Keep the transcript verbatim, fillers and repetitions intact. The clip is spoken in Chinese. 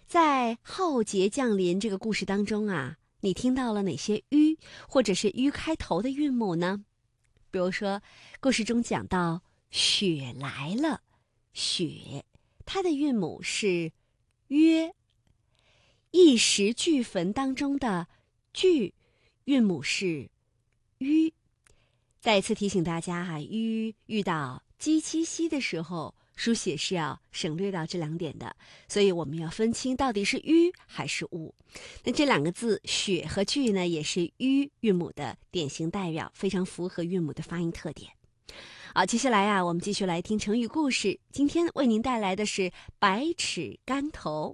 在浩劫降临这个故事当中啊，你听到了哪些“吁”或者是“吁”开头的韵母呢？比如说，故事中讲到雪来了，雪，它的韵母是“约”。一石俱焚当中的“俱”韵母是“吁”。再一次提醒大家哈、啊，“吁”遇到鸡七夕的时候，书写是要省略到这两点的，所以我们要分清到底是“吁”还是“吾”。那这两个字“雪”和“俱”呢，也是“吁”韵母的典型代表，非常符合韵母的发音特点。好，接下来啊，我们继续来听成语故事。今天为您带来的是“百尺竿头”。